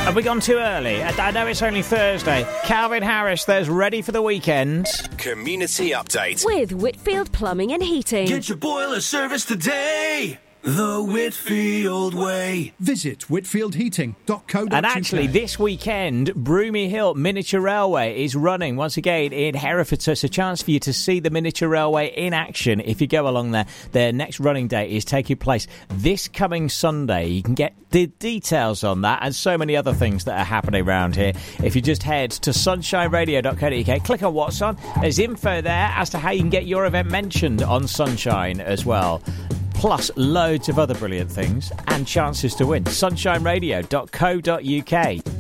Have we gone too early? I know it's only Thursday. Calvin Harris, there's ready for the weekend. Community update with Whitfield Plumbing and Heating. Get your boiler service today. The Whitfield way. Visit whitfieldheating.co.uk. And actually, this weekend, Broomy Hill Miniature Railway is running once again in Hereford. So it's a chance for you to see the Miniature Railway in action if you go along there. Their next running day is taking place this coming Sunday. You can get the details on that and so many other things that are happening around here. If you just head to sunshineradio.co.uk, click on what's on. There's info there as to how you can get your event mentioned on Sunshine as well. Plus loads of other brilliant things and chances to win. sunshineradio.co.uk.